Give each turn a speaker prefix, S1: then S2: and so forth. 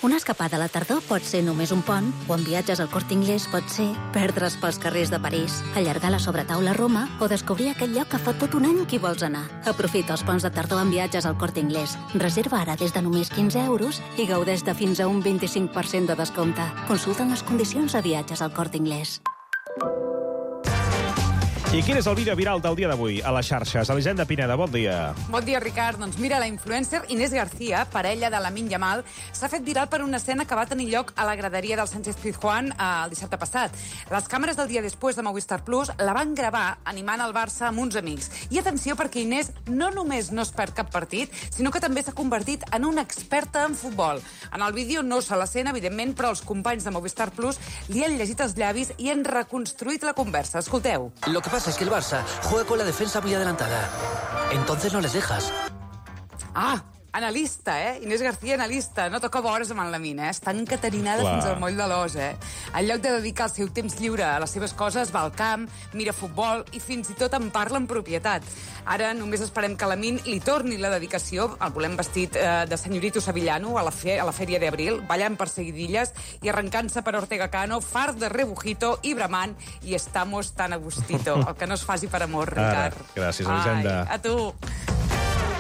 S1: Una escapada a la tardor pot ser només un pont, o en viatges al Corte Inglés pot ser perdre's pels carrers de París, allargar la sobretaula a Roma o descobrir aquell lloc que fa tot un any que hi vols anar. Aprofita els ponts de tardor en viatges al Corte Inglés. Reserva ara des de només 15 euros i gaudeix de fins a un 25% de descompte. Consulta les condicions a viatges al Corte Inglés.
S2: I quin és el vídeo viral del dia d'avui a les xarxes? Elisenda Pineda, bon dia.
S3: Bon dia, Ricard. Doncs mira, la influencer Inés García, parella de Lamine Yamal, s'ha fet viral per una escena que va tenir lloc a la graderia del Sánchez-Pizjuán el dissabte passat. Les càmeres del dia després de Movistar Plus la van gravar animant el Barça amb uns amics. I atenció, perquè Inés no només no es perd cap partit, sinó que també s'ha convertit en una experta en futbol. En el vídeo no se la sent, evidentment, però els companys de Movistar Plus li han llegit els llavis i han reconstruït la conversa. Escolteu.
S4: Lo que pasa es que el Barça juega con la defensa muy adelantada. Entonces no les dejas.
S3: Ah, analista, Inés García, analista. No toca vores amb en Lamine, Està encaterinada fins al moll de l'os, En lloc de dedicar el seu temps lliure a les seves coses, va al camp, mira futbol i fins i tot en parla en propietat. Ara només esperem que Lamine li torni la dedicació. El volem vestit de senyorito sevillano a la Fèria d'Abril, ballant per seguidilles i arrencant-se per Ortega Cano, fart de rebujito i bramant, i estamos tan a gustito. El que no es faci per amor, Ricard.
S2: Gràcies, Elisenda.
S3: A tu.